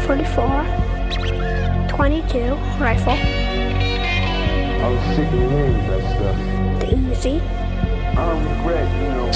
44, 22 rifle, I was sick of hearing that stuff. the Uzi, I don't regret,